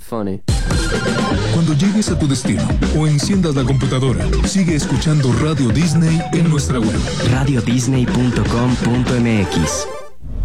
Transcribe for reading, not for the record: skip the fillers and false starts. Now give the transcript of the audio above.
that funny. Cuando llegues a tu destino o enciendas la computadora, sigue escuchando Radio Disney en nuestra web. radiodisney.com.mx